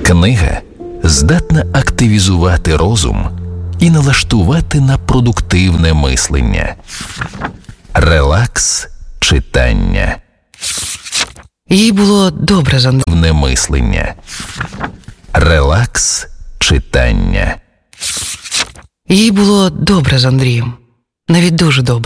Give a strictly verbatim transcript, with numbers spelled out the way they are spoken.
Книга здатна активізувати розум і налаштувати на продуктивне мислення. Релакс читання. Їй було добре з Андрієм. Мислення. Релакс читання. Їй було добре з Андрієм. Навіть дуже добре.